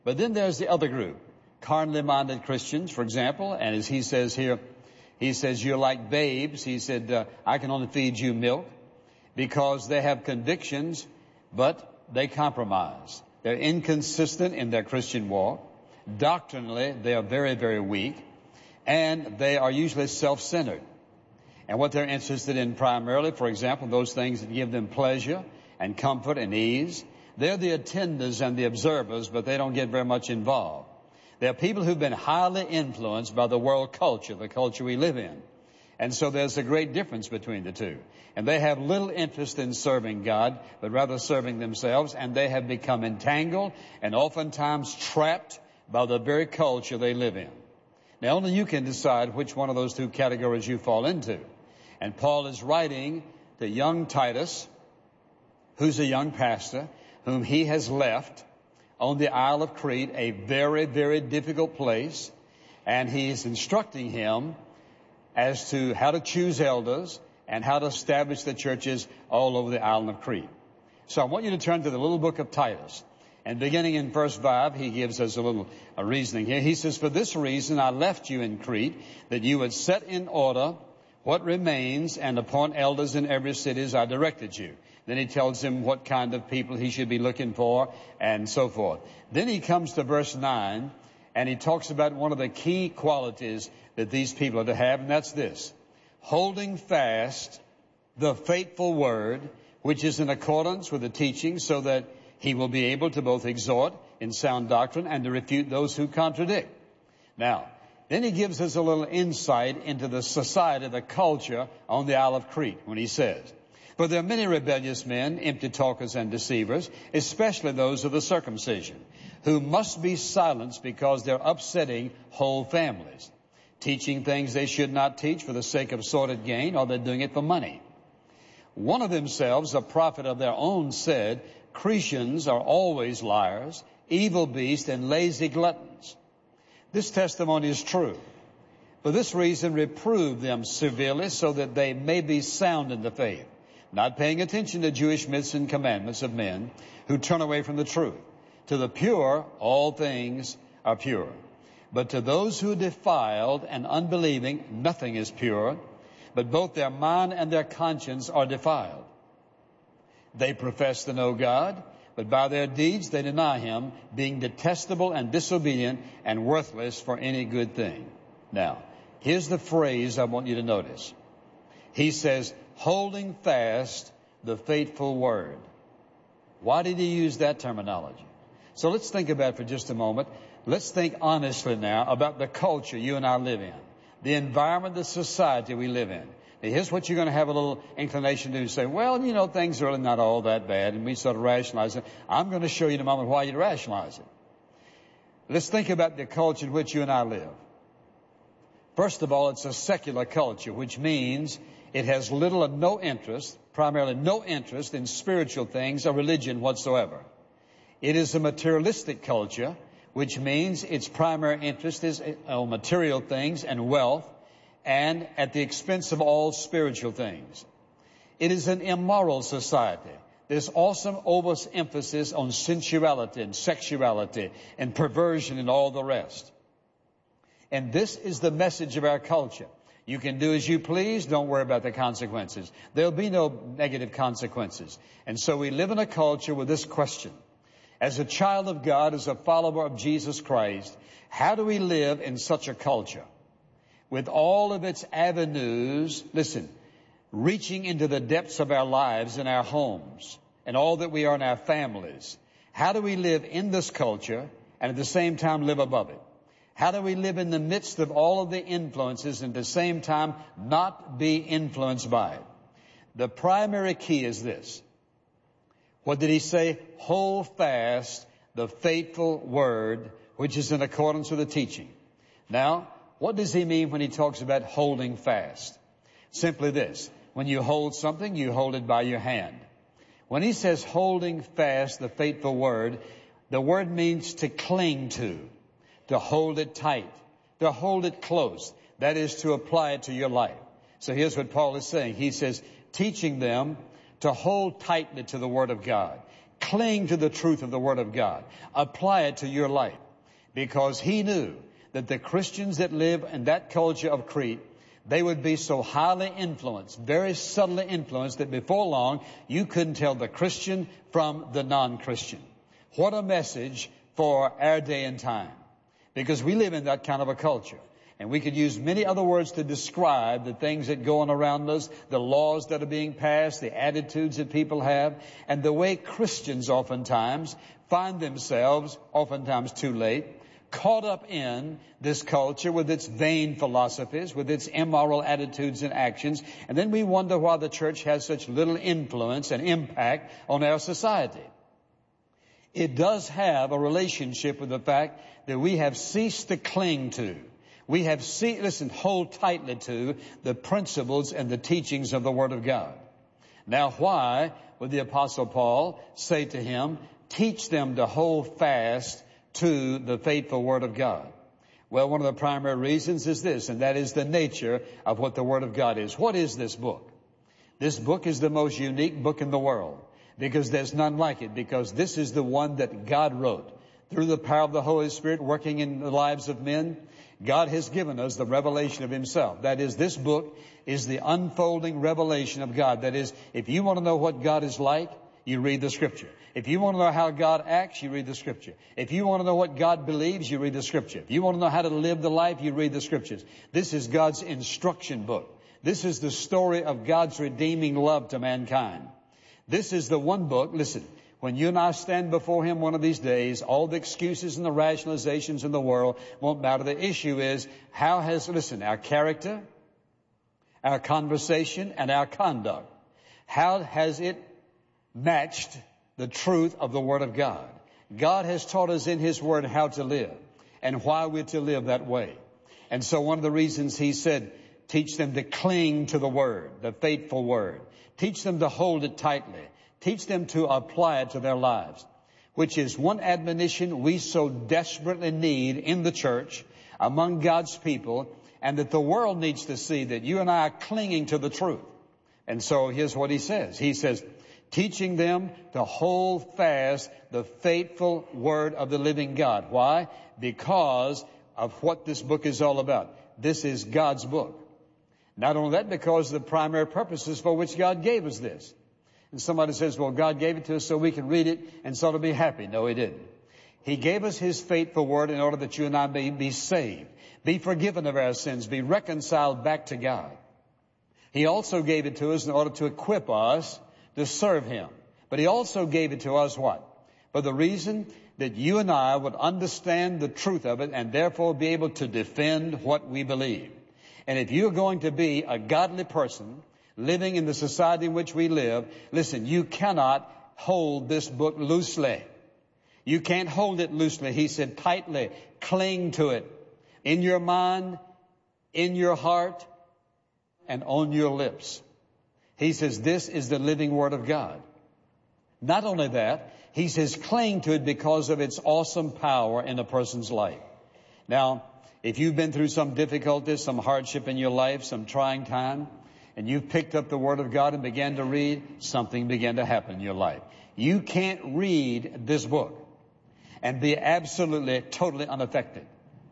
But then there's the other group, carnally minded Christians, for example, and as he says here, he says, you're like babes. He said, I can only feed you milk, because they have convictions, but they compromise. They're inconsistent in their Christian walk. Doctrinally, they are very, very weak, and they are usually self-centered. And what they're interested in primarily, for example, those things that give them pleasure and comfort and ease. They're the attenders and the observers, but they don't get very much involved. They're people who've been highly influenced by the world culture, the culture we live in. And so there's a great difference between the two. And they have little interest in serving God, but rather serving themselves, and they have become entangled and oftentimes trapped by the very culture they live in. Now, only you can decide which one of those two categories you fall into. And Paul is writing to young Titus, who's a young pastor, whom he has left on the Isle of Crete, a very, very difficult place, and he is instructing him as to how to choose elders and how to establish the churches all over the island of Crete. So I want you to turn to the little book of Titus. And beginning in verse 5, he gives us a reasoning here. He says, for this reason I left you in Crete, that you would set in order what remains and appoint elders in every city as I directed you. Then he tells him what kind of people he should be looking for and so forth. Then he comes to verse 9, and he talks about one of the key qualities that these people are to have, and that's this: holding fast the faithful word, which is in accordance with the teaching, so that he will be able to both exhort in sound doctrine and to refute those who contradict. Now, then he gives us a little insight into the society, the culture on the Isle of Crete, when he says, for there are many rebellious men, empty talkers and deceivers, especially those of the circumcision, who must be silenced because they're upsetting whole families, teaching things they should not teach for the sake of sordid gain, or they're doing it for money. One of themselves, a prophet of their own, said, Cretians are always liars, evil beasts, and lazy gluttons. This testimony is true. For this reason, reprove them severely, so that they may be sound in the faith, not paying attention to Jewish myths and commandments of men who turn away from the truth. To the pure, all things are pure. But to those who are defiled and unbelieving, nothing is pure, but both their mind and their conscience are defiled. They profess to know God, but by their deeds they deny him, being detestable and disobedient and worthless for any good thing. Now, here's the phrase I want you to notice. He says, holding fast the faithful word. Why did he use that terminology? So let's think about it for just a moment. Let's think honestly now about the culture you and I live in, the environment, the society we live in. Now, here's what you're going to have a little inclination to do. Say, well, you know, things are really not all that bad, and we sort of rationalize it. I'm going to show you in a moment why you rationalize it. Let's think about the culture in which you and I live. First of all, it's a secular culture, which means it has little or no interest, primarily no interest in spiritual things or religion whatsoever. It is a materialistic culture, which means its primary interest is on material things and wealth, and at the expense of all spiritual things. It is an immoral society. There's awesome overemphasis on sensuality and sexuality and perversion and all the rest. And this is the message of our culture. You can do as you please. Don't worry about the consequences. There'll be no negative consequences. And so we live in a culture with this question. As a child of God, as a follower of Jesus Christ, how do we live in such a culture? With all of its avenues, listen, reaching into the depths of our lives and our homes and all that we are in our families. How do we live in this culture and at the same time live above it? How do we live in the midst of all of the influences and at the same time not be influenced by it? The primary key is this. What did he say? Hold fast the faithful word, which is in accordance with the teaching. Now, what does he mean when he talks about holding fast? Simply this. When you hold something, you hold it by your hand. When he says holding fast the faithful word, the word means to cling to hold it tight, to hold it close. That is to apply it to your life. So here's what Paul is saying. He says, teaching them to hold tightly to the word of God, Cling to the truth of the Word of God. Apply it to your life. Because he knew that the Christians that live in that culture of Crete, they would be so highly influenced, very subtly influenced, that before long you couldn't tell the Christian from the non-Christian. What a message for our day and time. Because we live in that kind of a culture. And we could use many other words to describe the things that go on around us, the laws that are being passed, the attitudes that people have, and the way Christians oftentimes find themselves, oftentimes too late, caught up in this culture with its vain philosophies, with its immoral attitudes and actions. And then we wonder why the church has such little influence and impact on our society. It does have a relationship with the fact that we have ceased to cling to. We have hold tightly to the principles and the teachings of the Word of God. Now, why would the Apostle Paul say to him, teach them to hold fast to the faithful Word of God? Well, one of the primary reasons is this, and that is the nature of what the Word of God is. What is this book? This book is the most unique book in the world, because there's none like it, because this is the one that God wrote. Through the power of the Holy Spirit working in the lives of men, God has given us the revelation of Himself. That is, this book is the unfolding revelation of God. That is, if you want to know what God is like, you read the Scripture. If you want to know how God acts, you read the Scripture. If you want to know what God believes, you read the Scripture. If you want to know how to live the life, you read the Scriptures. This is God's instruction book. This is the story of God's redeeming love to mankind. This is the one book, listen, when you and I stand before Him one of these days, all the excuses and the rationalizations in the world won't matter. The issue is, how has, our character, our conversation, and our conduct, how has it matched the truth of the Word of God? God has taught us in His Word how to live and why we're to live that way. And so one of the reasons He said, teach them to cling to the Word, the faithful Word. Teach them to hold it tightly. Teach them to apply it to their lives, which is one admonition we so desperately need in the church, among God's people, and that the world needs to see that you and I are clinging to the truth. And so here's what He says. He says, teaching them to hold fast the faithful Word of the living God. Why? Because of what this book is all about. This is God's book. Not only that, because of the primary purposes for which God gave us this. And somebody says, well, God gave it to us so we can read it and sort of be happy. No, He didn't. He gave us His faithful Word in order that you and I may be saved, be forgiven of our sins, be reconciled back to God. He also gave it to us in order to equip us to serve Him. But He also gave it to us what? For the reason that you and I would understand the truth of it and therefore be able to defend what we believe. And if you're going to be a godly person living in the society in which we live, listen, you cannot hold this book loosely. You can't hold it loosely. He said tightly, cling to it in your mind, in your heart, and on your lips. He says this is the living Word of God. Not only that, He says cling to it because of its awesome power in a person's life. Now, if you've been through some difficulties, some hardship in your life, some trying time, and you've picked up the Word of God and began to read, something began to happen in your life. You can't read this book and be absolutely, totally unaffected.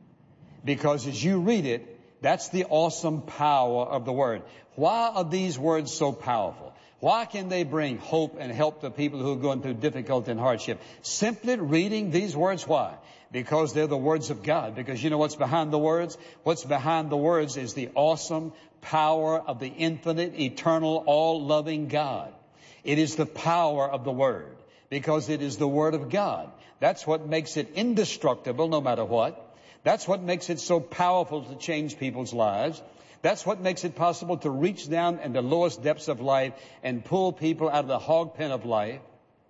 Because as you read it, that's the awesome power of the Word. Why are these words so powerful? Why can they bring hope and help to people who are going through difficulty and hardship? Simply reading these words, why? Because they're the words of God. Because you know what's behind the words? What's behind the words is the awesome power of the infinite, eternal, all-loving God. It is the power of the Word, because it is the Word of God. That's what makes it indestructible no matter what. That's what makes it so powerful to change people's lives. That's what makes it possible to reach down in the lowest depths of life and pull people out of the hog pen of life.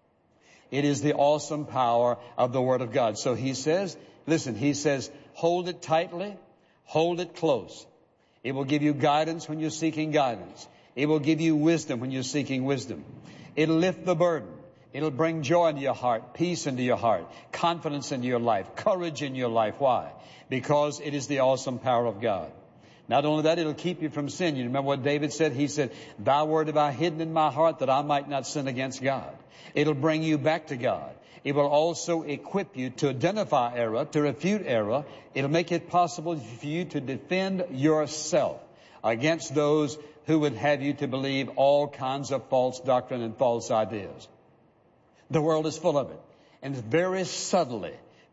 It is the awesome power of the Word of God. So He says, listen, He says, hold it tightly, hold it close. It will give you guidance when you're seeking guidance. It will give you wisdom when you're seeking wisdom. It'll lift the burden. It'll bring joy into your heart, peace into your heart, confidence into your life, courage in your life. Why? Because it is the awesome power of God. Not only that, it'll keep you from sin. You remember what David said? He said, thy word have I hidden in my heart that I might not sin against God. It'll bring you back to God. It will also equip you to identify error, to refute error. It'll make it possible for you to defend yourself against those who would have you to believe all kinds of false doctrine and false ideas. The world is full of it. And very subtly,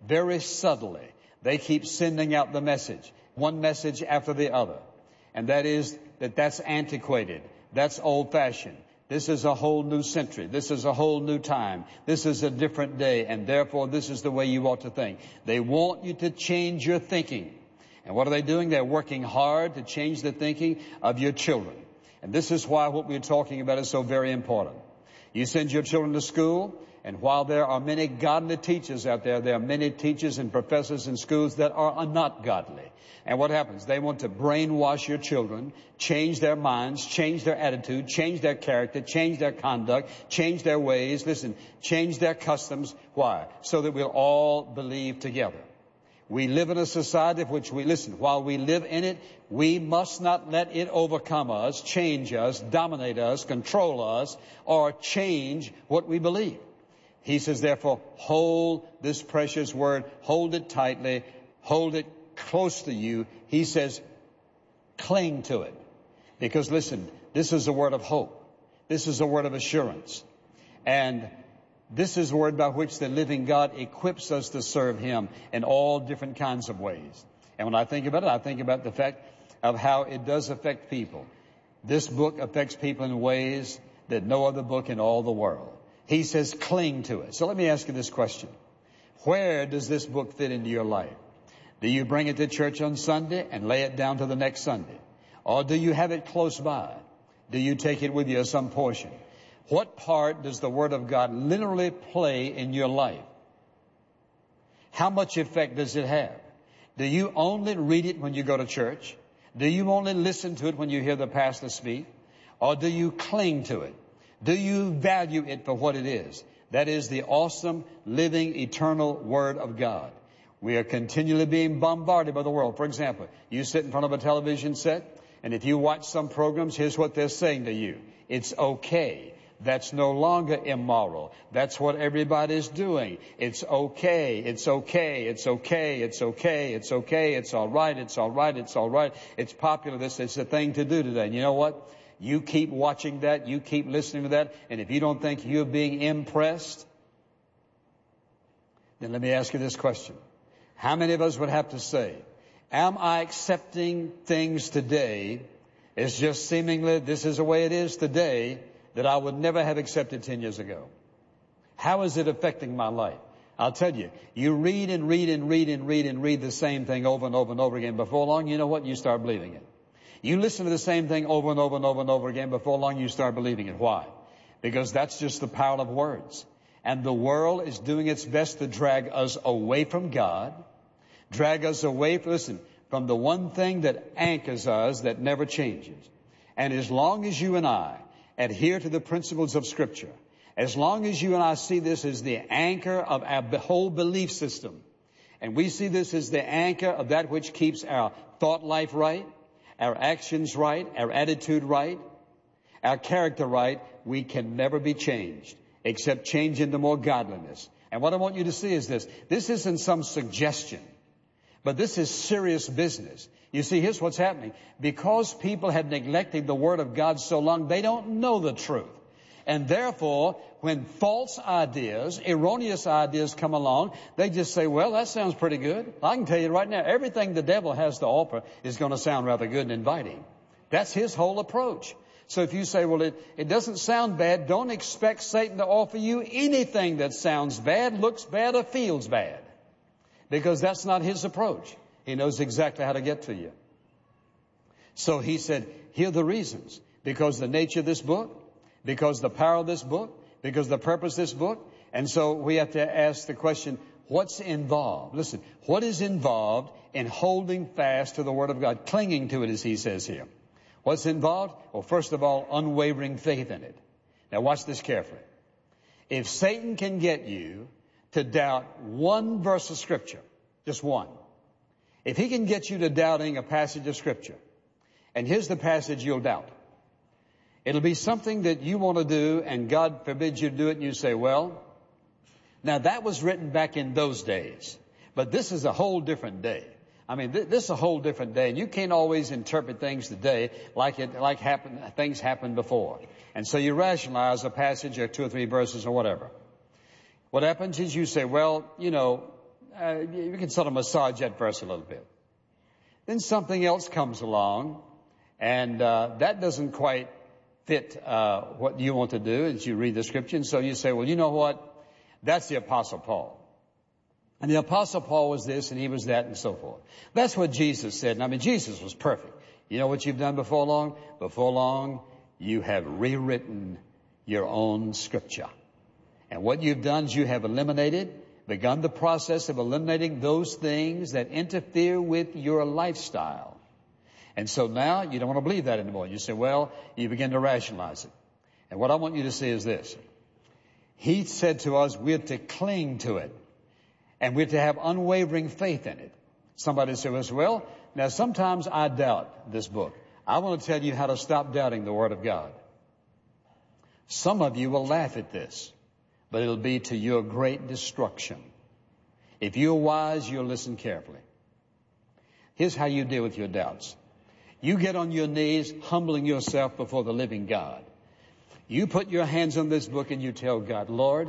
they keep sending out the message, one message after the other. And that is that's antiquated. That's old-fashioned. This is a whole new century. This is a whole new time. This is a different day. And therefore, this is the way you ought to think. They want you to change your thinking. And what are they doing? They're working hard to change the thinking of your children. And this is why what we're talking about is so very important. You send your children to school, and while there are many godly teachers out there are many teachers and professors in schools that are not godly. And what happens? They want to brainwash your children, change their minds, change their attitude, change their character, change their conduct, change their ways. Listen, change their customs. Why? So that we'll all believe together. We live in a society of which while we live in it, we must not let it overcome us, change us, dominate us, control us, or change what we believe. He says, therefore, hold this precious word, hold it tightly, hold it close to you. He says, cling to it. Because listen, this is a word of hope. This is a word of assurance. And this is the word by which the living God equips us to serve Him in all different kinds of ways. And when I think about it, I think about the fact of how it does affect people. This book affects people in ways that no other book in all the world. He says, cling to it. So let me ask you this question. Where does this book fit into your life? Do you bring it to church on Sunday and lay it down to the next Sunday? Or do you have it close by? Do you take it with you as some portion? What part does the Word of God literally play in your life? How much effect does it have? Do you only read it when you go to church? Do you only listen to it when you hear the pastor speak? Or do you cling to it? Do you value it for what it is? That is the awesome, living, eternal Word of God. We are continually being bombarded by the world. For example, you sit in front of a television set, and if you watch some programs, here's what they're saying to you. It's okay. That's no longer immoral. That's what everybody's doing. It's okay. It's okay. It's okay. It's okay. It's okay. It's all right. It's all right. It's all right. It's popular. It's the thing to do today. And you know what? You keep watching that. You keep listening to that. And if you don't think you're being impressed, then let me ask you this question. How many of us would have to say, am I accepting things today as just seemingly this is the way it is today that I would never have accepted 10 years ago? How is it affecting my life? I'll tell you, you read and read and read and read and read the same thing over and over and over again. Before long, you know what? You start believing it. You listen to the same thing over and over and over and over again. Before long, you start believing it. Why? Because that's just the power of words. And the world is doing its best to drag us away from God, drag us away, from the one thing that anchors us that never changes. And as long as you and I adhere to the principles of Scripture, as long as you and I see this as the anchor of our whole belief system, and we see this as the anchor of that which keeps our thought life right, our actions right, our attitude right, our character right, we can never be changed except change into more godliness. And what I want you to see is this. This isn't some suggestion, but this is serious business. You see, here's what's happening. Because people have neglected the Word of God so long, they don't know the truth. And therefore, when false ideas, erroneous ideas come along, they just say, well, that sounds pretty good. I can tell you right now, everything the devil has to offer is going to sound rather good and inviting. That's his whole approach. So if you say, well, it doesn't sound bad, don't expect Satan to offer you anything that sounds bad, looks bad, or feels bad. Because that's not his approach. He knows exactly how to get to you. So he said, here are the reasons. Because the nature of this book, because the power of this book, because the purpose of this book. And so we have to ask the question, what's involved? Listen, what is involved in holding fast to the Word of God, clinging to it, as he says here? What's involved? Well, first of all, unwavering faith in it. Now watch this carefully. If Satan can get you to doubt one verse of Scripture, just one. If he can get you to doubting a passage of Scripture, And here's the passage you'll doubt. It'll be something that you want to do, and God forbids you to do it, and you say, well, now that was written back in those days, but this is a whole different day. I mean, this is a whole different day, and you can't always interpret things today things happened before. And so you rationalize a passage or 2 or 3 verses or whatever. What happens is you say, well, you can sort of massage that verse a little bit. Then something else comes along, and that doesn't quite fit what you want to do as you read the scripture. And so you say, well, you know what? That's the Apostle Paul. And the Apostle Paul was this and he was that and so forth. That's what Jesus said. And I mean, Jesus was perfect. You know what you've done before long? Before long, you have rewritten your own scripture. And what you've done is you have begun the process of eliminating those things that interfere with your lifestyle. And so now you don't want to believe that anymore. You say, well, you begin to rationalize it. And what I want you to see is this. He said to us, we're to cling to it. And we're to have unwavering faith in it. Somebody says, well, now sometimes I doubt this book. I want to tell you how to stop doubting the Word of God. Some of you will laugh at this, but it'll be to your great destruction. If you're wise, you'll listen carefully. Here's how you deal with your doubts. You get on your knees, humbling yourself before the living God. You put your hands on this book and you tell God, Lord,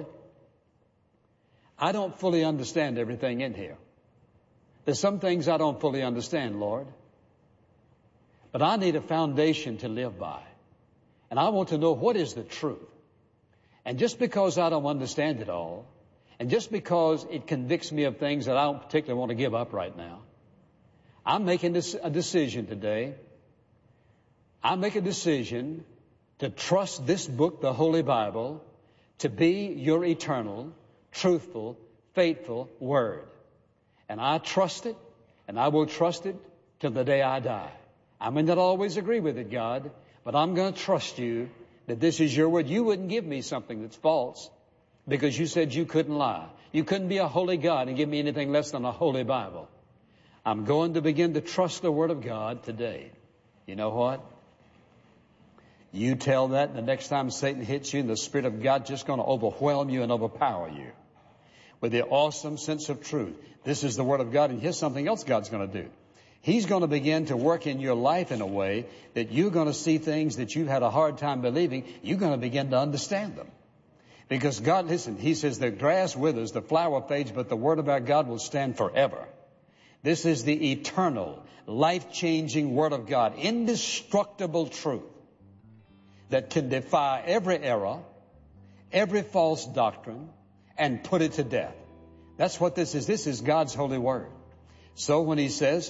I don't fully understand everything in here. There's some things I don't fully understand, Lord. But I need a foundation to live by. And I want to know what is the truth. And just because I don't understand it all, and just because it convicts me of things that I don't particularly want to give up right now, I'm making a decision today. I make a decision to trust this book, the Holy Bible, to be your eternal, truthful, faithful word. And I trust it, and I will trust it till the day I die. I may not always agree with it, God, but I'm going to trust you that this is your word. You wouldn't give me something that's false because you said you couldn't lie. You couldn't be a holy God and give me anything less than a holy Bible. I'm going to begin to trust the Word of God today. You know what? You tell that, and the next time Satan hits you, the Spirit of God just going to overwhelm you and overpower you with the awesome sense of truth. This is the Word of God, and here's something else God's going to do. He's going to begin to work in your life in a way that you're going to see things that you've had a hard time believing. You're going to begin to understand them. Because God, listen, He says the grass withers, the flower fades, but the Word about God will stand forever. This is the eternal, life-changing Word of God, indestructible truth that can defy every error, every false doctrine, and put it to death. That's what this is. This is God's holy Word. So when He says,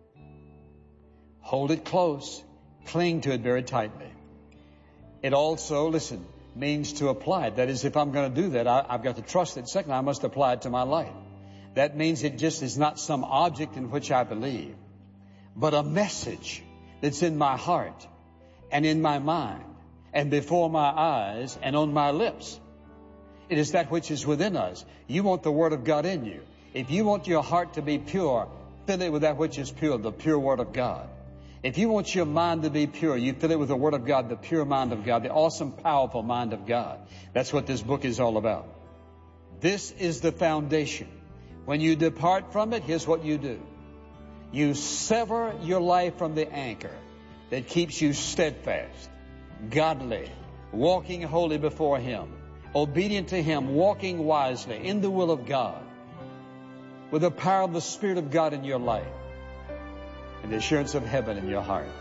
hold it close, cling to it very tightly. It also, listen, means to apply it. That is, if I'm going to do that, I've got to trust it. Second, I must apply it to my life. That means it just is not some object in which I believe, but a message that's in my heart and in my mind and before my eyes and on my lips. It is that which is within us. You want the Word of God in you. If you want your heart to be pure, fill it with that which is pure, the pure Word of God. If you want your mind to be pure, you fill it with the Word of God, the pure mind of God, the awesome, powerful mind of God. That's what this book is all about. This is the foundation. When you depart from it, here's what you do. You sever your life from the anchor that keeps you steadfast, godly, walking holy before Him, obedient to Him, walking wisely in the will of God, with the power of the Spirit of God in your life, and the assurance of heaven in your heart.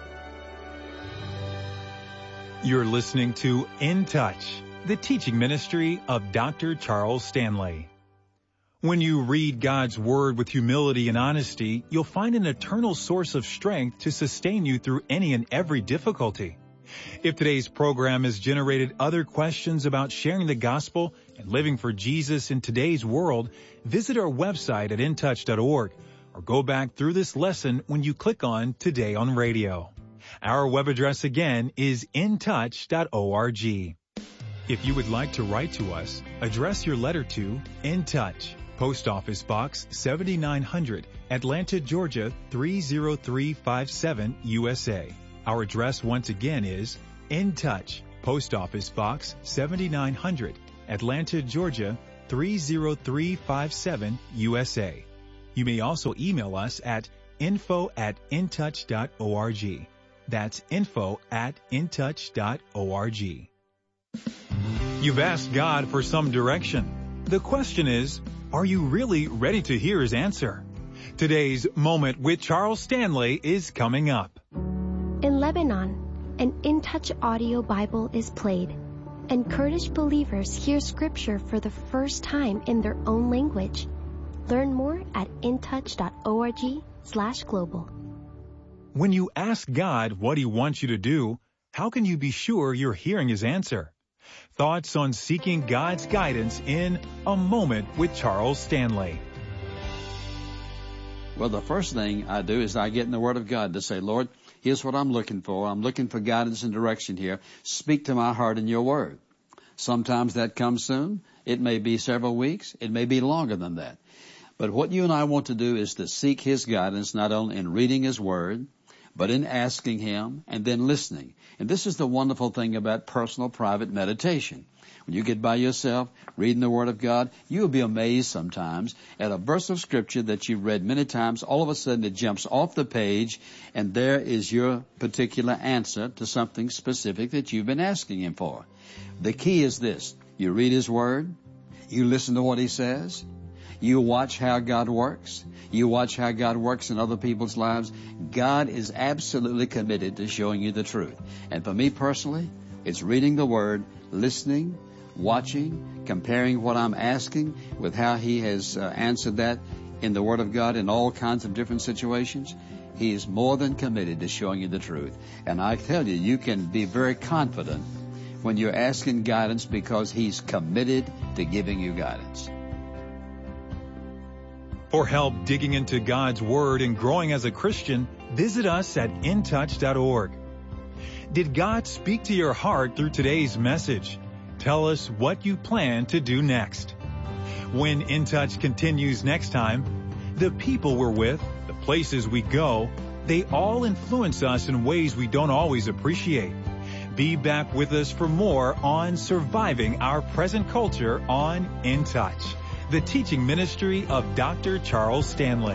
You're listening to In Touch, the teaching ministry of Dr. Charles Stanley. When you read God's Word with humility and honesty, you'll find an eternal source of strength to sustain you through any and every difficulty. If today's program has generated other questions about sharing the gospel and living for Jesus in today's world, visit our website at intouch.org or go back through this lesson when you click on Today on Radio. Our web address again is intouch.org. If you would like to write to us, address your letter to In Touch, Post Office Box 7900, Atlanta, Georgia 30357, USA. Our address once again is In Touch, Post Office Box 7900, Atlanta, Georgia 30357, USA. You may also email us at info@intouch.org. That's info@intouch.org. You've asked God for some direction. The question is, are you really ready to hear His answer? Today's Moment with Charles Stanley is coming up. In Lebanon, an In Touch audio Bible is played, and Kurdish believers hear Scripture for the first time in their own language. Learn more at intouch.org/global. When you ask God what He wants you to do, how can you be sure you're hearing His answer? Thoughts on seeking God's guidance in A Moment with Charles Stanley. Well, the first thing I do is I get in the Word of God to say, Lord, here's what I'm looking for. I'm looking for guidance and direction here. Speak to my heart in your Word. Sometimes that comes soon. It may be several weeks. It may be longer than that. But what you and I want to do is to seek His guidance not only in reading His Word, but in asking Him and then listening. And this is the wonderful thing about personal, private meditation. When you get by yourself, reading the Word of God, you'll be amazed sometimes at a verse of Scripture that you've read many times. All of a sudden it jumps off the page, and there is your particular answer to something specific that you've been asking Him for. The key is this. You read His Word. You listen to what He says. You watch how God works. You watch how God works in other people's lives. God is absolutely committed to showing you the truth. And for me personally, it's reading the Word, listening, watching, comparing what I'm asking with how He has answered that in the Word of God in all kinds of different situations. He is more than committed to showing you the truth. And I tell you, you can be very confident when you're asking guidance because He's committed to giving you guidance. For help digging into God's Word and growing as a Christian, visit us at intouch.org. Did God speak to your heart through today's message? Tell us what you plan to do next. When In Touch continues next time, the people we're with, the places we go, they all influence us in ways we don't always appreciate. Be back with us for more on surviving our present culture on In Touch, the teaching ministry of Dr. Charles Stanley.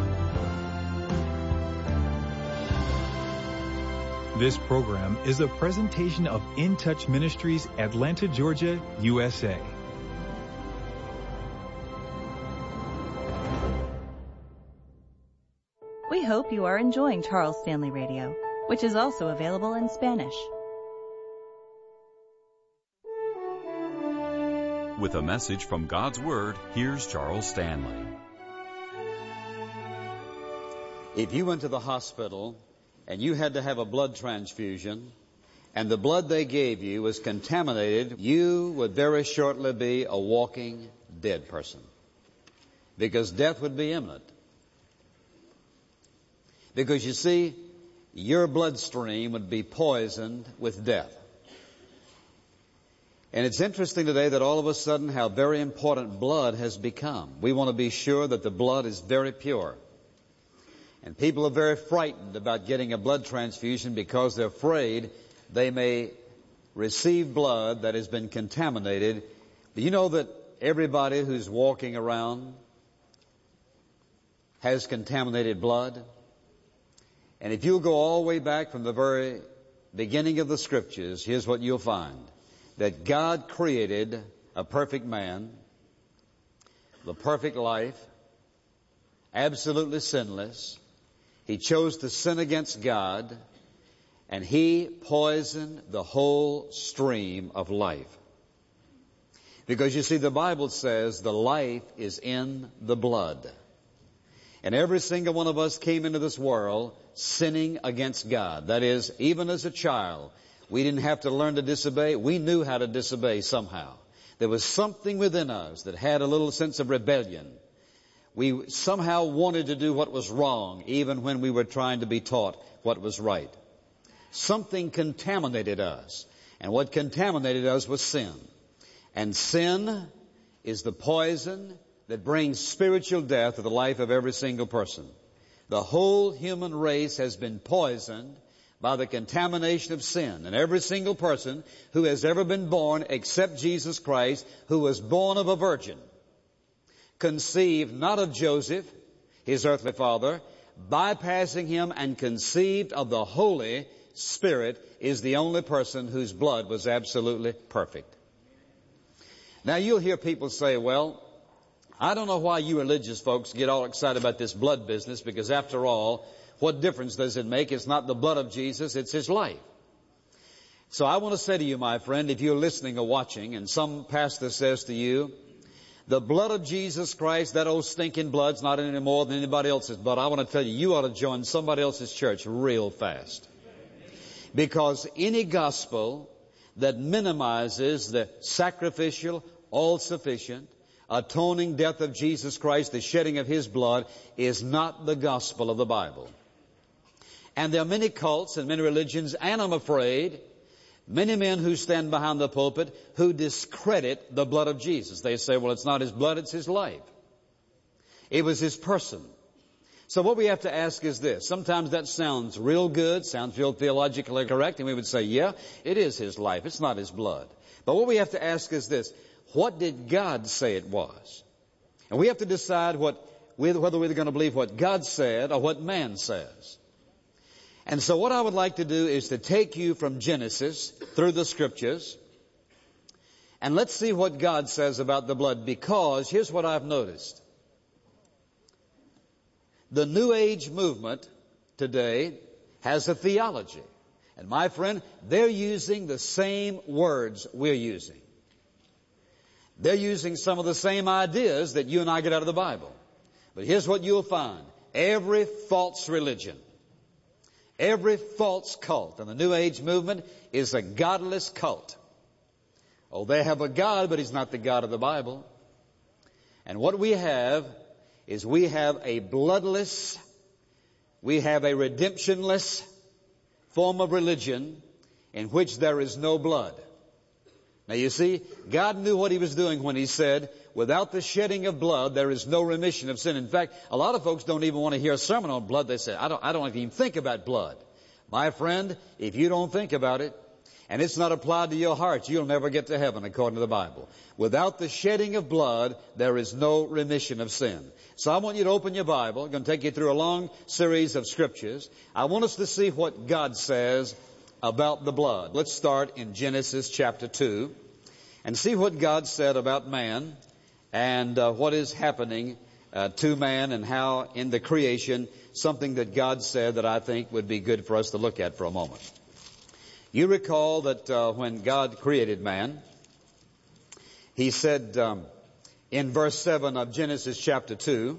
This program is a presentation of In Touch Ministries, Atlanta, Georgia, USA. We hope you are enjoying Charles Stanley Radio, which is also available in Spanish. With a message from God's Word, here's Charles Stanley. If you went to the hospital and you had to have a blood transfusion, and the blood they gave you was contaminated, you would very shortly be a walking dead person, because death would be imminent. Because you see, your bloodstream would be poisoned with death. And it's interesting today that all of a sudden how very important blood has become. We want to be sure that the blood is very pure. And people are very frightened about getting a blood transfusion because they're afraid they may receive blood that has been contaminated. Do you know that everybody who's walking around has contaminated blood? And if you'll go all the way back from the very beginning of the Scriptures, here's what you'll find. That God created a perfect man, the perfect life, absolutely sinless. He chose to sin against God, and He poisoned the whole stream of life. Because you see, the Bible says the life is in the blood. And every single one of us came into this world sinning against God. That is, even as a child, we didn't have to learn to disobey. We knew how to disobey somehow. There was something within us that had a little sense of rebellion. We somehow wanted to do what was wrong, even when we were trying to be taught what was right. Something contaminated us. And what contaminated us was sin. And sin is the poison that brings spiritual death to the life of every single person. The whole human race has been poisoned by the contamination of sin. And every single person who has ever been born except Jesus Christ, who was born of a virgin, conceived not of Joseph, his earthly father, bypassing him and conceived of the Holy Spirit, is the only person whose blood was absolutely perfect. Now you'll hear people say, well, I don't know why you religious folks get all excited about this blood business, because after all, what difference does it make? It's not the blood of Jesus, it's His life. So I want to say to you, my friend, if you're listening or watching, and some pastor says to you, the blood of Jesus Christ, that old stinking blood's not any more than anybody else's blood, I want to tell you, you ought to join somebody else's church real fast. Because any gospel that minimizes the sacrificial, all-sufficient, atoning death of Jesus Christ, the shedding of His blood, is not the gospel of the Bible. And there are many cults and many religions, and I'm afraid, many men who stand behind the pulpit who discredit the blood of Jesus. They say, well, it's not His blood, it's His life. It was His person. So what we have to ask is this. Sometimes that sounds real good, sounds real theologically correct, and we would say, yeah, it is His life, it's not His blood. But what we have to ask is this. What did God say it was? And we have to decide whether we're going to believe what God said or what man says. And so what I would like to do is to take you from Genesis through the Scriptures, and let's see what God says about the blood, because here's what I've noticed. The New Age movement today has a theology. And my friend, they're using the same words we're using. They're using some of the same ideas that you and I get out of the Bible. But here's what you'll find. Every false religion, every false cult, and the New Age movement is a godless cult. Oh, they have a God, but He's not the God of the Bible. And what we have is we have a bloodless, we have a redemptionless form of religion in which there is no blood. Now you see, God knew what He was doing when He said, without the shedding of blood, there is no remission of sin. In fact, a lot of folks don't even want to hear a sermon on blood. They say, I don't even think about blood. My friend, if you don't think about it, and it's not applied to your heart, you'll never get to heaven according to the Bible. Without the shedding of blood, there is no remission of sin. So I want you to open your Bible. I'm going to take you through a long series of scriptures. I want us to see what God says about the blood. Let's start in Genesis chapter 2 and see what God said about man and what is happening to man, and how in the creation, something that God said that I think would be good for us to look at for a moment. You recall that when God created man, He said in verse 7 of Genesis chapter 2,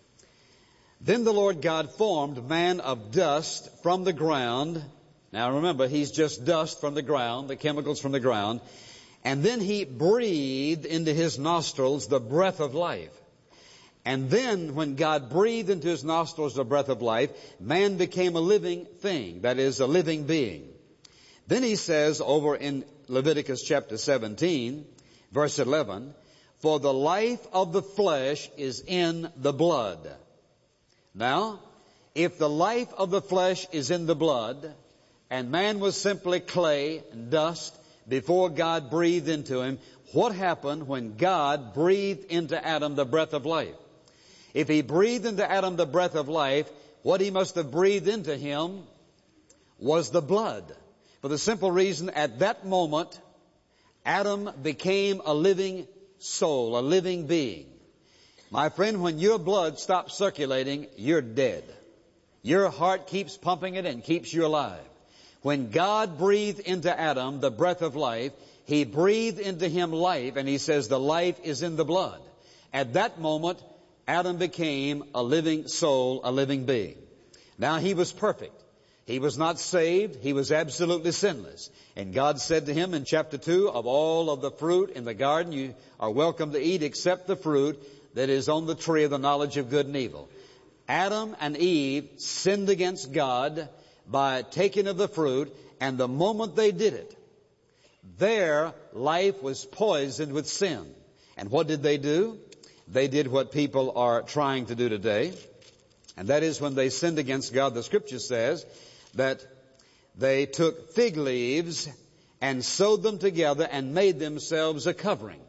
then the Lord God formed man of dust from the ground. Now remember, he's just dust from the ground, the chemicals from the ground. And then He breathed into his nostrils the breath of life. And then when God breathed into his nostrils the breath of life, man became a living thing, that is, a living being. Then He says over in Leviticus chapter 17, verse 11, for the life of the flesh is in the blood. Now, if the life of the flesh is in the blood, and man was simply clay and dust before God breathed into him, what happened when God breathed into Adam the breath of life? If He breathed into Adam the breath of life, what He must have breathed into him was the blood. For the simple reason, at that moment, Adam became a living soul, a living being. My friend, when your blood stops circulating, you're dead. Your heart keeps pumping it and keeps you alive. When God breathed into Adam the breath of life, He breathed into him life, and He says the life is in the blood. At that moment, Adam became a living soul, a living being. Now he was perfect. He was not saved. He was absolutely sinless. And God said to him in chapter 2, of all of the fruit in the garden you are welcome to eat except the fruit that is on the tree of the knowledge of good and evil. Adam and Eve sinned against God by taking of the fruit, and the moment they did it, their life was poisoned with sin. And what did they do? They did what people are trying to do today. And that is, when they sinned against God, the Scripture says that they took fig leaves and sewed them together and made themselves a covering.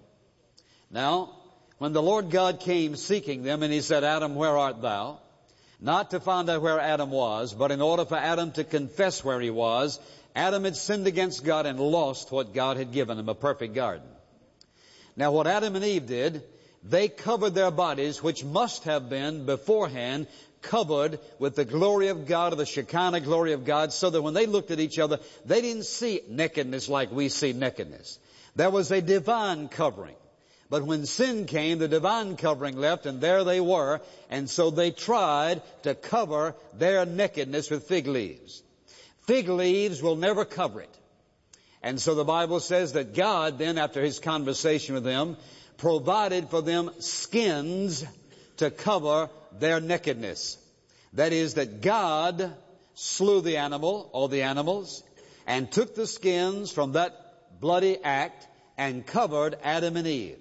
Now, when the Lord God came seeking them, and he said, Adam, where art thou? Not to find out where Adam was, but in order for Adam to confess where he was. Adam had sinned against God and lost what God had given him, a perfect garden. Now, what Adam and Eve did, they covered their bodies, which must have been beforehand covered with the glory of God, or the Shekinah glory of God, so that when they looked at each other, they didn't see nakedness like we see nakedness. There was a divine covering. But when sin came, the divine covering left, and there they were, and so they tried to cover their nakedness with fig leaves. Fig leaves will never cover it. And so the Bible says that God then, after his conversation with them, provided for them skins to cover their nakedness. That is, that God slew the animal, or the animals, and took the skins from that bloody act and covered Adam and Eve.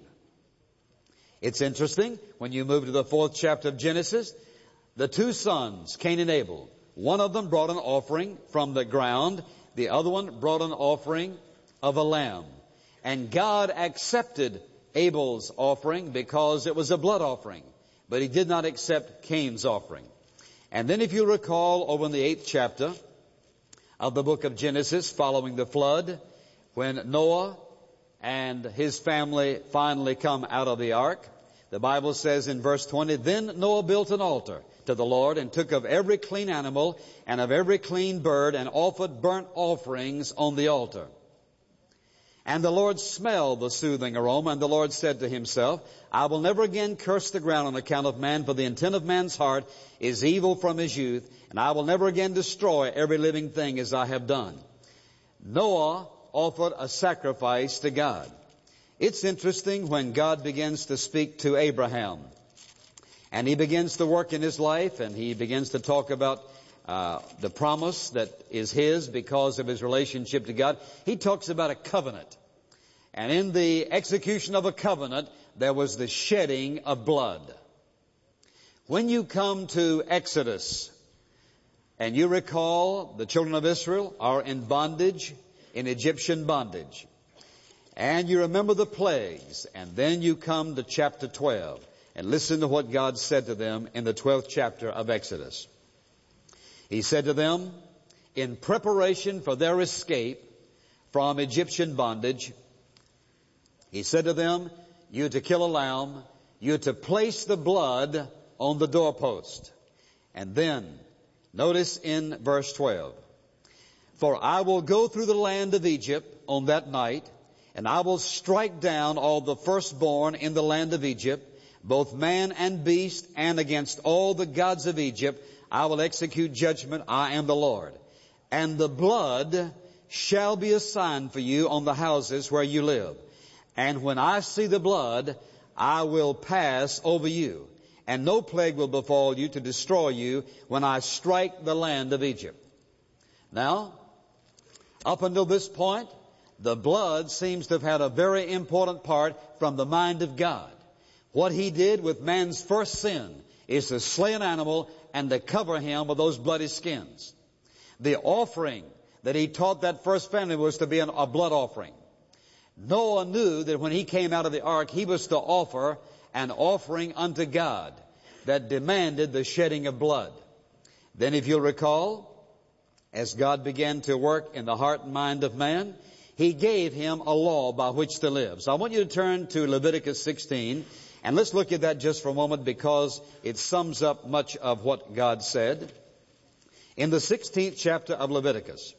It's interesting, when you move to the 4th chapter of Genesis, the two sons, Cain and Abel, one of them brought an offering from the ground, the other one brought an offering of a lamb. And God accepted Abel's offering because it was a blood offering, but he did not accept Cain's offering. And then if you recall, over in the 8th chapter of the book of Genesis, following the flood, when Noah and his family finally come out of the ark, the Bible says in verse 20, Then Noah built an altar to the Lord, and took of every clean animal and of every clean bird, and offered burnt offerings on the altar. And the Lord smelled the soothing aroma, and the Lord said to himself, I will never again curse the ground on account of man, for the intent of man's heart is evil from his youth, and I will never again destroy every living thing as I have done. Noah offered a sacrifice to God. It's interesting when God begins to speak to Abraham, and he begins to work in his life, and he begins to talk about the promise that is his because of his relationship to God. He talks about a covenant. And in the execution of a covenant, there was the shedding of blood. When you come to Exodus, and you recall the children of Israel are in bondage, in Egyptian bondage, and you remember the plagues, and then you come to chapter 12, and listen to what God said to them in the 12th chapter of Exodus. He said to them, in preparation for their escape from Egyptian bondage, he said to them, you to kill a lamb, you to place the blood on the doorpost. And then, notice in verse 12, for I will go through the land of Egypt on that night, and I will strike down all the firstborn in the land of Egypt, both man and beast, and against all the gods of Egypt I will execute judgment. I am the Lord. And the blood shall be a sign for you on the houses where you live. And when I see the blood, I will pass over you, and no plague will befall you to destroy you when I strike the land of Egypt. Now, up until this point, the blood seems to have had a very important part from the mind of God. What he did with man's first sin is to slay an animal and to cover him with those bloody skins. The offering that he taught that first family was to be a blood offering. Noah knew that when he came out of the ark, he was to offer an offering unto God that demanded the shedding of blood. Then if you'll recall, as God began to work in the heart and mind of man, he gave him a law by which to live. So I want you to turn to Leviticus 16, and let's look at that just for a moment because it sums up much of what God said. In the 16th chapter of Leviticus,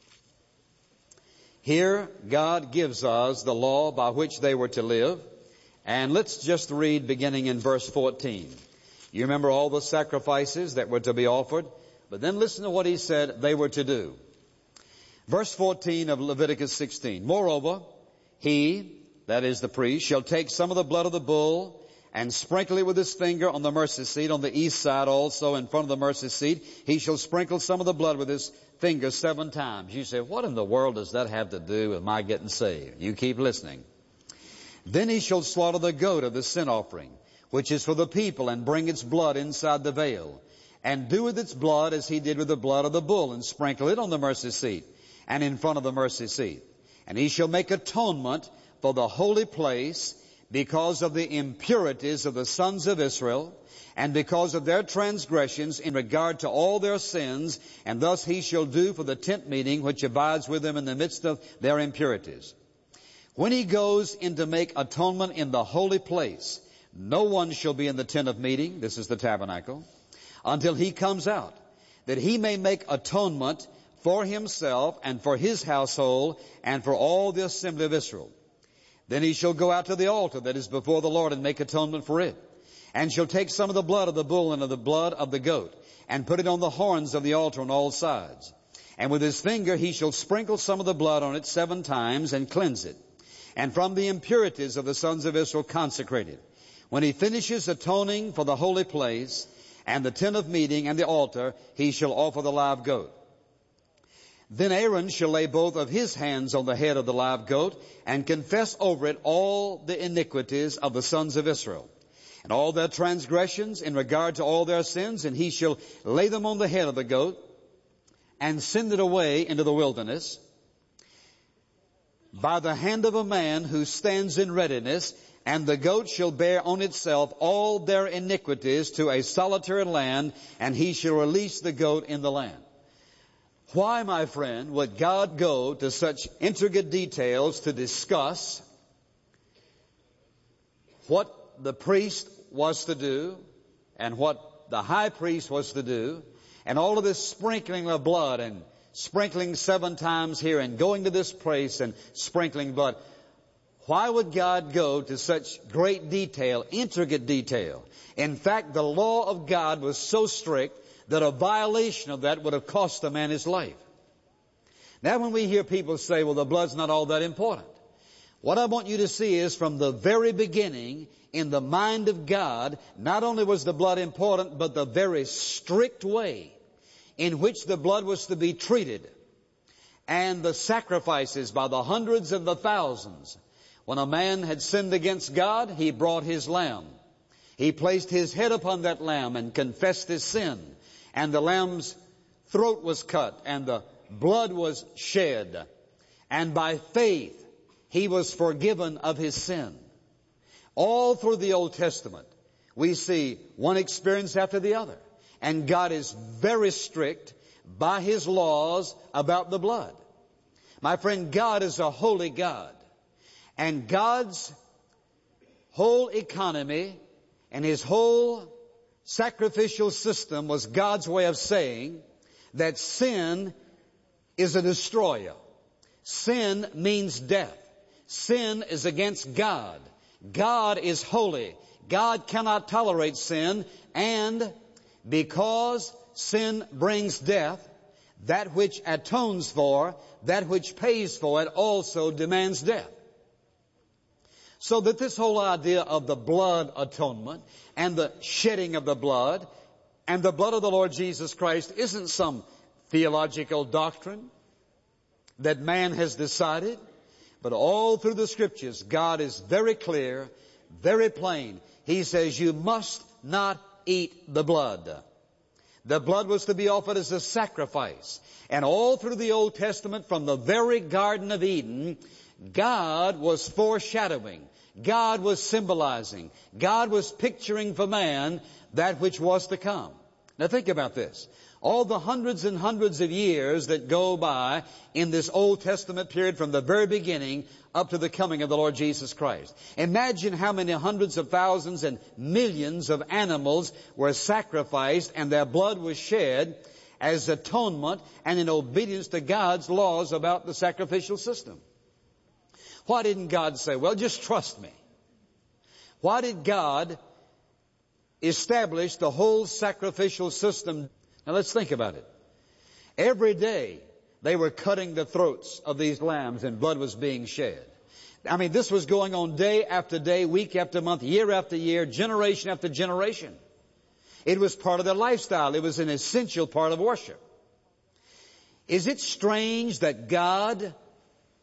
here God gives us the law by which they were to live. And let's just read beginning in verse 14. You remember all the sacrifices that were to be offered, but then listen to what he said they were to do. Verse 14 of Leviticus 16. Moreover, he, that is the priest, shall take some of the blood of the bull and sprinkle it with his finger on the mercy seat, on the east side also in front of the mercy seat. He shall sprinkle some of the blood with his finger 7 times. You say, what in the world does that have to do with my getting saved? You keep listening. Then he shall slaughter the goat of the sin offering, which is for the people, and bring its blood inside the veil. and do with its blood as he did with the blood of the bull, and sprinkle it on the mercy seat and in front of the mercy seat. And he shall make atonement for the holy place because of the impurities of the sons of Israel, and because of their transgressions in regard to all their sins, and thus he shall do for the tent meeting which abides with them in the midst of their impurities. When he goes in to make atonement in the holy place, no one shall be in the tent of meeting, this is the tabernacle, until he comes out, that he may make atonement for himself and for his household and for all the assembly of Israel. Then he shall go out to the altar that is before the Lord and make atonement for it, and shall take some of the blood of the bull and of the blood of the goat, and put it on the horns of the altar on all sides. And with his finger he shall sprinkle some of the blood on it 7 times, and cleanse it. And from the impurities of the sons of Israel consecrate it. When he finishes atoning for the holy place, and the tent of meeting, and the altar, he shall offer the live goat. Then Aaron shall lay both of his hands on the head of the live goat, and confess over it all the iniquities of the sons of Israel, and all their transgressions in regard to all their sins, and he shall lay them on the head of the goat, and send it away into the wilderness by the hand of a man who stands in readiness, and the goat shall bear on itself all their iniquities to a solitary land, and he shall release the goat in the land. Why, my friend, would God go to such intricate details to discuss what the priest was to do and what the high priest was to do, and all of this sprinkling of blood and sprinkling 7 times here and going to this place and sprinkling blood? Why would God go to such great detail, intricate detail? In fact, the law of God was so strict that a violation of that would have cost a man his life. Now when we hear people say, well, the blood's not all that important, what I want you to see is from the very beginning, in the mind of God, not only was the blood important, but the very strict way in which the blood was to be treated, and the sacrifices by the hundreds and the thousands. When a man had sinned against God, he brought his lamb. He placed his head upon that lamb and confessed his sin. And the lamb's throat was cut, and the blood was shed. And by faith, he was forgiven of his sin. All through the Old Testament, we see one experience after the other. And God is very strict by his laws about the blood. My friend, God is a holy God. And God's whole economy and his whole sacrificial system was God's way of saying that sin is a destroyer. Sin means death. Sin is against God. God is holy. God cannot tolerate sin, and because sin brings death, that which atones for, that which pays for it also demands death. So that this whole idea of the blood atonement and the shedding of the blood and the blood of the Lord Jesus Christ isn't some theological doctrine that man has decided, but all through the Scriptures, God is very clear, very plain. He says, you must not eat the blood. The blood was to be offered as a sacrifice. And all through the Old Testament, from the very Garden of Eden, God was foreshadowing. God was symbolizing. God was picturing for man that which was to come. Now think about this. All the hundreds and hundreds of years that go by in this Old Testament period from the very beginning up to the coming of the Lord Jesus Christ. Imagine how many hundreds of thousands and millions of animals were sacrificed and their blood was shed as atonement and in obedience to God's laws about the sacrificial system. Why didn't God say, well, just trust me? Why did God establish the whole sacrificial system? Now let's think about it. Every day they were cutting the throats of these lambs and blood was being shed. I mean, this was going on day after day, week after month, year after year, generation after generation. It was part of their lifestyle. It was an essential part of worship. Is it strange that God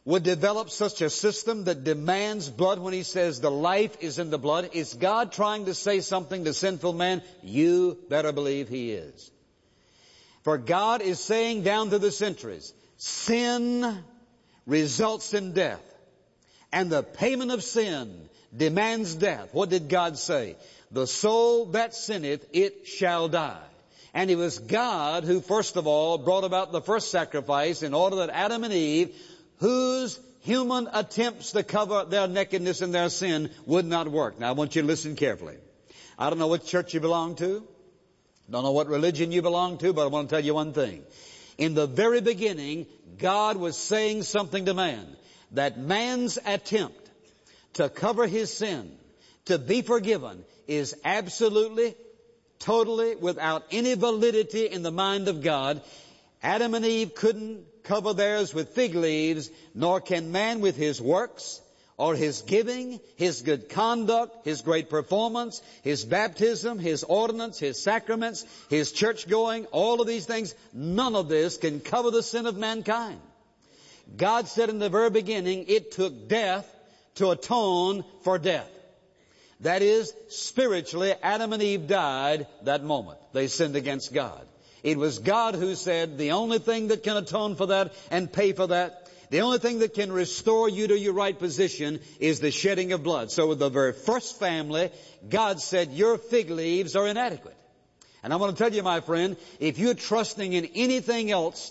would develop such a system that demands blood when He says the life is in the blood? Is God trying to say something to sinful man? You better believe He is. For God is saying down through the centuries, sin results in death. And the payment of sin demands death. What did God say? The soul that sinneth, it shall die. And it was God who first of all brought about the first sacrifice in order that Adam and Eve, whose human attempts to cover their nakedness and their sin, would not work. Now I want you to listen carefully. I don't know what church you belong to. Don't know what religion you belong to, but I want to tell you one thing. In the very beginning, God was saying something to man. That man's attempt to cover his sin, to be forgiven, is absolutely, totally, without any validity in the mind of God. Adam and Eve couldn't cover theirs with fig leaves, nor can man with his works, or his giving, his good conduct, his great performance, his baptism, his ordinance, his sacraments, his church going, all of these things. None of this can cover the sin of mankind. God said in the very beginning, it took death to atone for death. That is, spiritually, Adam and Eve died that moment. They sinned against God. It was God who said, the only thing that can atone for that and pay for that, the only thing that can restore you to your right position is the shedding of blood. So with the very first family, God said, your fig leaves are inadequate. And I want to tell you, my friend, if you're trusting in anything else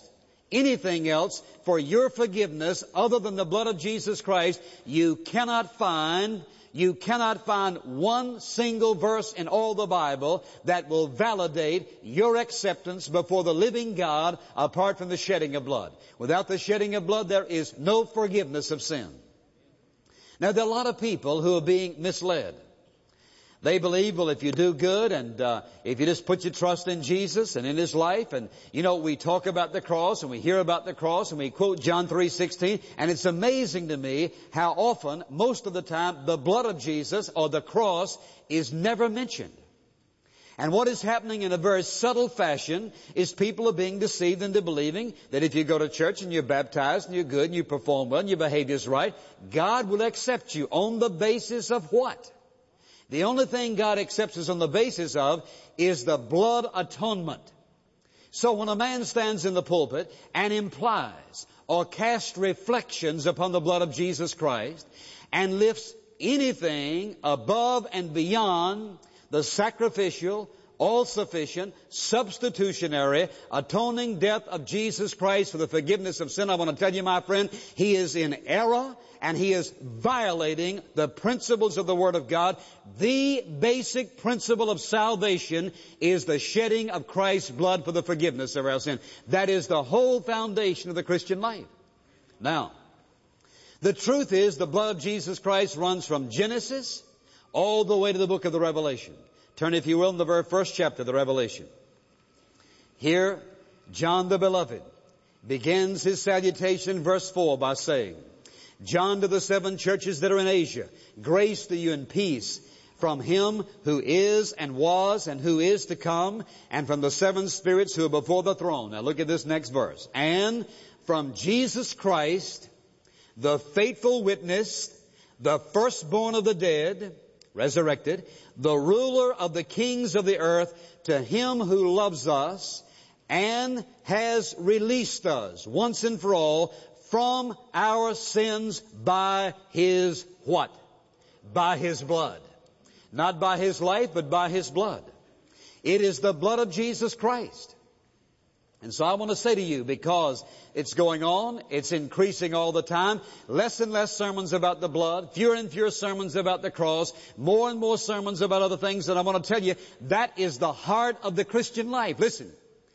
for your forgiveness other than the blood of Jesus Christ, you cannot find one single verse in all the Bible that will validate your acceptance before the living God apart from the shedding of blood. Without the shedding of blood, there is no forgiveness of sin. Now, there are a lot of people who are being misled. They believe, well, if you do good and if you just put your trust in Jesus and in His life, and, you know, we talk about the cross and we hear about the cross and we quote John 3:16, and it's amazing to me how often, most of the time, the blood of Jesus or the cross is never mentioned. And what is happening in a very subtle fashion is people are being deceived into believing that if you go to church and you're baptized and you're good and you perform well and your behavior's right, God will accept you on the basis of what? The only thing God accepts us on the basis of is the blood atonement. So when a man stands in the pulpit and implies or casts reflections upon the blood of Jesus Christ and lifts anything above and beyond the sacrificial, all-sufficient, substitutionary, atoning death of Jesus Christ for the forgiveness of sin, I want to tell you, my friend, he is in error and he is violating the principles of the Word of God. The basic principle of salvation is the shedding of Christ's blood for the forgiveness of our sin. That is the whole foundation of the Christian life. Now, the truth is the blood of Jesus Christ runs from Genesis all the way to the book of the Revelation. Turn, if you will, in the very first chapter of the Revelation. Here, John the Beloved begins his salutation in verse 4 by saying, John to the 7 churches that are in Asia, grace to you and peace from Him who is and was and who is to come, and from the 7 spirits who are before the throne. Now look at this next verse. And from Jesus Christ, the faithful witness, the firstborn of the dead, resurrected, the ruler of the kings of the earth, to Him who loves us and has released us once and for all from our sins by His what? By His blood. Not by His life, but by His blood. It is the blood of Jesus Christ. And so I want to say to you, because it's going on, it's increasing all the time, less and less sermons about the blood, fewer and fewer sermons about the cross, more and more sermons about other things, and I want to tell you, that is the heart of the Christian life. Listen,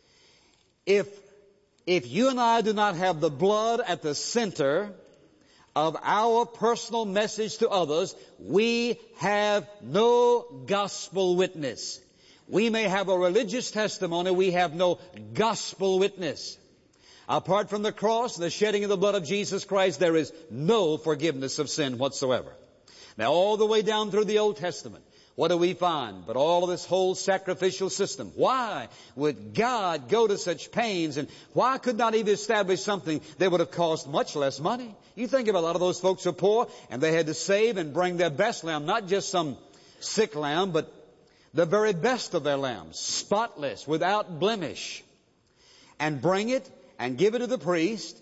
if you and I do not have the blood at the center of our personal message to others, we have no gospel witness. We may have a religious testimony, we have no gospel witness. Apart from the cross and the shedding of the blood of Jesus Christ, there is no forgiveness of sin whatsoever. Now, all the way down through the Old Testament, What do we find? But all of this whole sacrificial system. Why would God go to such pains? And why could not He establish something that would have cost much less money? You think about a lot of those folks are poor, and they had to save and bring their best lamb, not just some sick lamb, but the very best of their lambs, spotless, without blemish, and bring it and give it to the priest,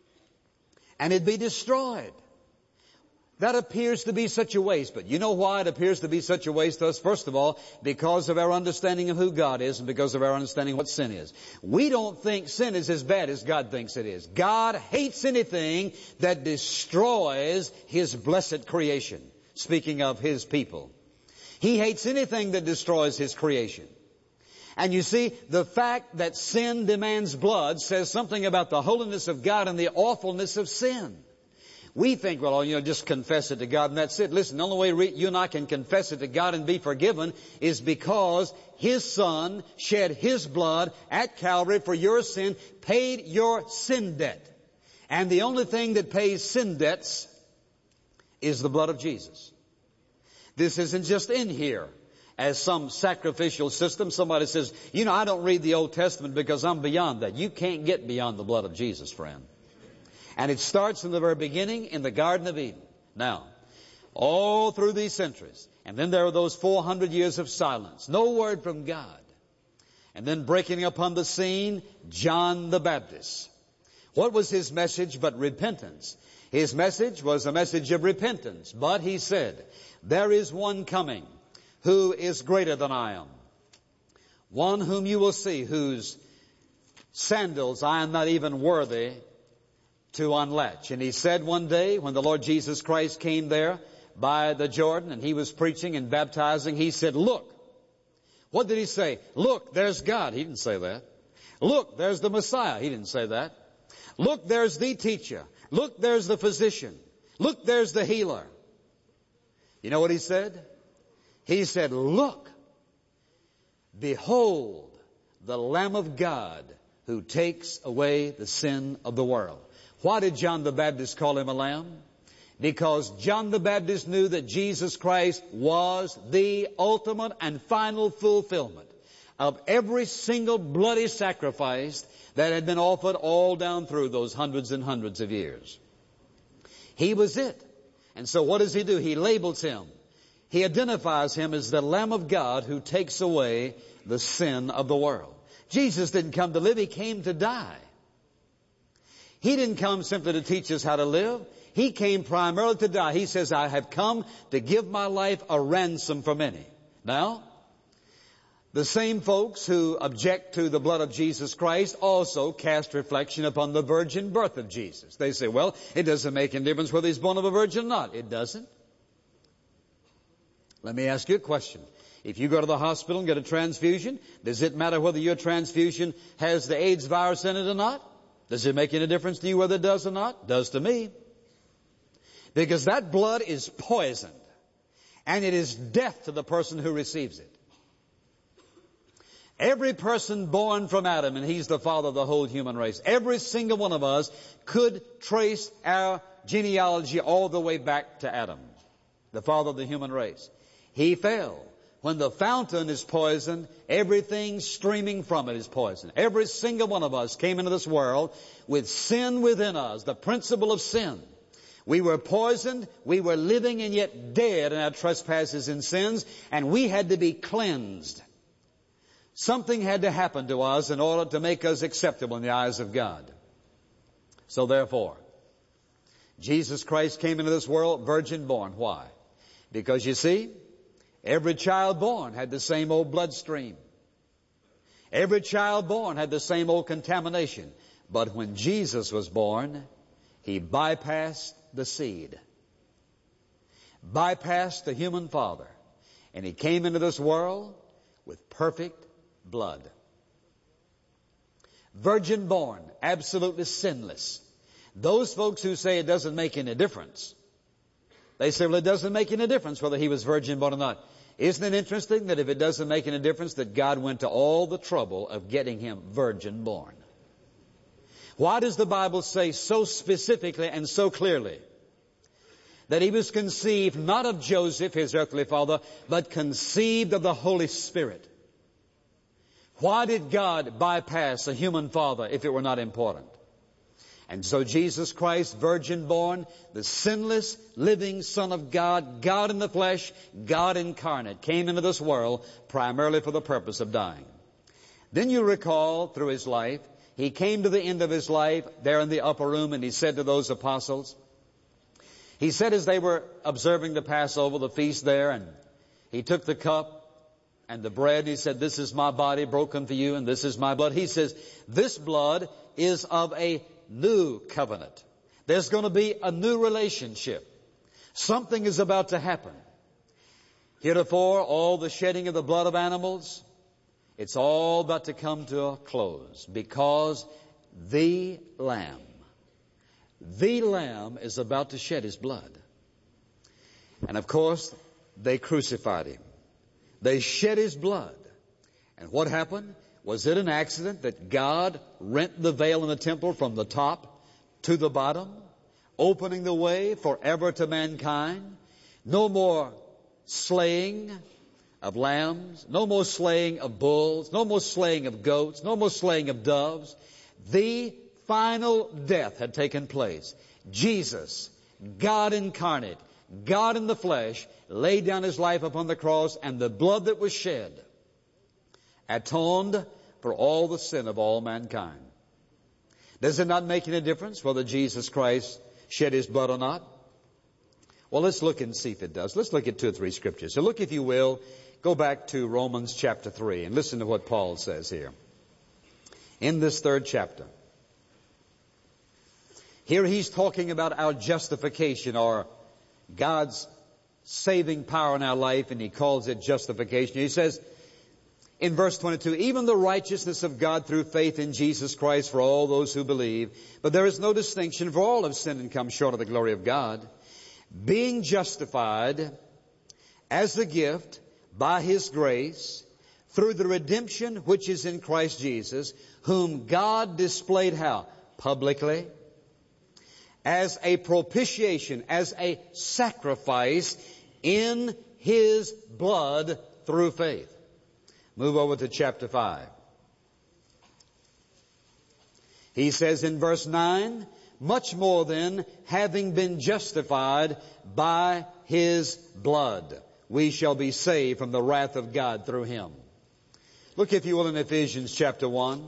and it'd be destroyed. That appears to be such a waste. But you know why it appears to be such a waste to us? First of all, because of our understanding of who God is and because of our understanding of what sin is. We don't think sin is as bad as God thinks it is. God hates anything that destroys His blessed creation. Speaking of His people. He hates anything that destroys His creation. And you see, the fact that sin demands blood says something about the holiness of God and the awfulness of sin. We think, well, just confess it to God and that's it. Listen, the only way you and I can confess it to God and be forgiven is because His Son shed His blood at Calvary for your sin, paid your sin debt. And the only thing that pays sin debts is the blood of Jesus. This isn't just in here as some sacrificial system. Somebody says, I don't read the Old Testament because I'm beyond that. You can't get beyond the blood of Jesus, friend. And it starts in the very beginning in the Garden of Eden. Now, all through these centuries. And then there are those 400 years of silence. No word from God. And then breaking upon the scene, John the Baptist. What was his message but repentance? His message was a message of repentance. But he said, there is one coming who is greater than I am. One whom you will see, whose sandals I am not even worthy to unlatch. And he said one day when the Lord Jesus Christ came there by the Jordan and He was preaching and baptizing, He said, look. What did He say? Look, there's God. He didn't say that. Look, there's the Messiah. He didn't say that. Look, there's the teacher. Look, there's the physician. Look, there's the healer. You know what He said? He said, look, behold the Lamb of God who takes away the sin of the world. Why did John the Baptist call Him a lamb? Because John the Baptist knew that Jesus Christ was the ultimate and final fulfillment of every single bloody sacrifice that had been offered all down through those hundreds and hundreds of years. He was it. And so what does He do? He labels Him. He identifies Him as the Lamb of God who takes away the sin of the world. Jesus didn't come to live. He came to die. He didn't come simply to teach us how to live. He came primarily to die. He says, I have come to give my life a ransom for many. Now, the same folks who object to the blood of Jesus Christ also cast reflection upon the virgin birth of Jesus. They say, well, it doesn't make any difference whether He's born of a virgin or not. It doesn't. Let me ask you a question. If you go to the hospital and get a transfusion, does it matter whether your transfusion has the AIDS virus in it or not? Does it make any difference to you whether it does or not? It does to me. Because that blood is poisoned. And it is death to the person who receives it. Every person born from Adam, and he's the father of the whole human race, every single one of us could trace our genealogy all the way back to Adam, the father of the human race. He fell. When the fountain is poisoned, everything streaming from it is poisoned. Every single one of us came into this world with sin within us, the principle of sin. We were poisoned, we were living and yet dead in our trespasses and sins, and we had to be cleansed. Something had to happen to us in order to make us acceptable in the eyes of God. So therefore, Jesus Christ came into this world virgin born. Why? Because you see, every child born had the same old bloodstream. Every child born had the same old contamination. But when Jesus was born, He bypassed the seed, bypassed the human father, and He came into this world with perfect blood. Virgin born, absolutely sinless. Those folks who say it doesn't make any difference, they say, well, it doesn't make any difference whether He was virgin born or not. Isn't it interesting that if it doesn't make any difference, that God went to all the trouble of getting Him virgin born? Why does the Bible say so specifically and so clearly that he was conceived not of Joseph, his earthly father, but conceived of the Holy Spirit. Why did God bypass a human father if it were not important? And so Jesus Christ, virgin born, the sinless, living Son of God, God in the flesh, God incarnate, came into this world primarily for the purpose of dying. Then you recall through his life, he came to the end of his life there in the upper room, and he said to those apostles, he said as they were observing the Passover, the feast there, and he took the cup and the bread, he said, this is my body broken for you, and this is my blood. He says, this blood is of a new covenant. There's going to be a new relationship. Something is about to happen. Heretofore, all the shedding of the blood of animals, it's all about to come to a close, because the Lamb is about to shed his blood. And of course, they crucified him. They shed his blood. And what happened? Was it an accident that God rent the veil in the temple from the top to the bottom, opening the way forever to mankind? No more slaying of lambs, no more slaying of bulls, no more slaying of goats, no more slaying of doves. The final death had taken place. Jesus, God incarnate, God in the flesh, laid down his life upon the cross, and the blood that was shed atoned for all the sin of all mankind. Does it not make any difference whether Jesus Christ shed his blood or not? Well, let's look and see if it does. Let's look at 2 or 3 scriptures. So look, if you will, go back to Romans chapter 3 and listen to what Paul says here. In this 3rd chapter, here he's talking about our justification, or God's saving power in our life, and he calls it justification. He says in verse 22, even the righteousness of God through faith in Jesus Christ for all those who believe, but there is no distinction, for all have sinned and come short of the glory of God, being justified as a gift by his grace through the redemption which is in Christ Jesus, whom God displayed how? Publicly, as a propitiation, as a sacrifice in his blood through faith. Move over to chapter 5. He says in verse 9, much more then, having been justified by his blood, we shall be saved from the wrath of God through him. Look, if you will, in Ephesians chapter 1.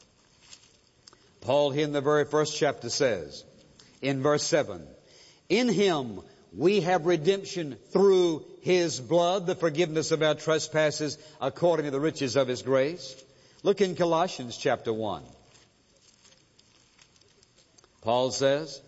Paul here in the very first chapter says, in verse 7, in him we have redemption through his blood, the forgiveness of our trespasses according to the riches of his grace. Look in Colossians chapter 1. Paul says,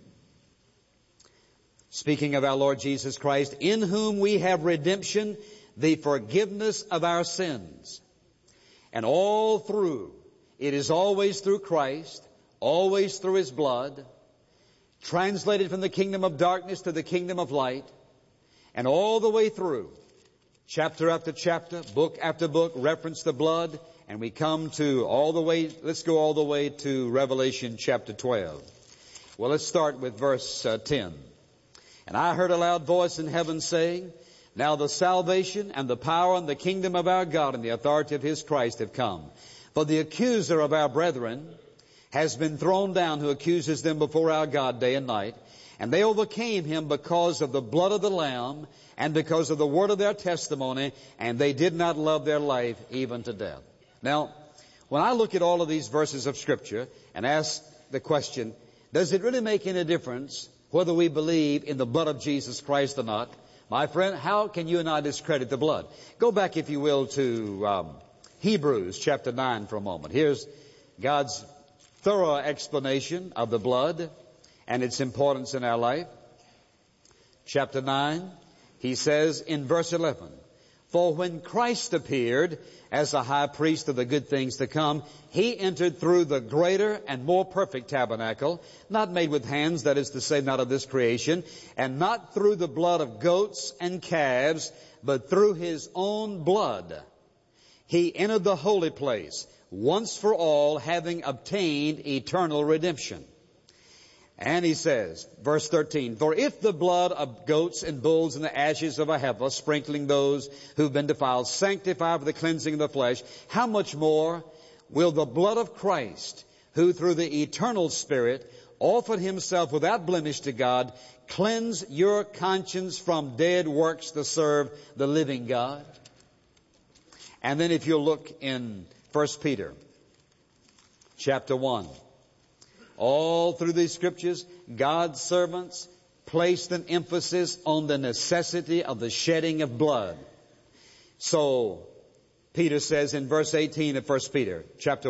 speaking of our Lord Jesus Christ, in whom we have redemption, the forgiveness of our sins. And all through, it is always through Christ, always through his blood, translated from the kingdom of darkness to the kingdom of light, and all the way through, chapter after chapter, book after book, reference the blood, and we come to all the way, let's go all the way to Revelation chapter 12. Well, let's start with verse 10. And I heard a loud voice in heaven saying, now the salvation and the power and the kingdom of our God and the authority of his Christ have come. For the accuser of our brethren has been thrown down, who accuses them before our God day and night. And they overcame him because of the blood of the Lamb and because of the word of their testimony, and they did not love their life even to death. Now, when I look at all of these verses of Scripture and ask the question, does it really make any difference whether we believe in the blood of Jesus Christ or not? My friend, how can you and I discredit the blood? Go back, if you will, to Hebrews chapter 9 for a moment. Here's God's thorough explanation of the blood and its importance in our life. Chapter 9, he says in verse 11, for when Christ appeared as a high priest of the good things to come, he entered through the greater and more perfect tabernacle, not made with hands, that is to say, not of this creation, and not through the blood of goats and calves, but through his own blood. He entered the holy place, once for all, having obtained eternal redemption. And he says, verse 13, for if the blood of goats and bulls and the ashes of a heifer, sprinkling those who've been defiled, sanctify for the cleansing of the flesh, how much more will the blood of Christ, who through the eternal Spirit offered himself without blemish to God, cleanse your conscience from dead works to serve the living God? And then if you look in 1 Peter chapter 1, all through these scriptures, God's servants placed an emphasis on the necessity of the shedding of blood. So Peter says in verse 18 of 1 Peter chapter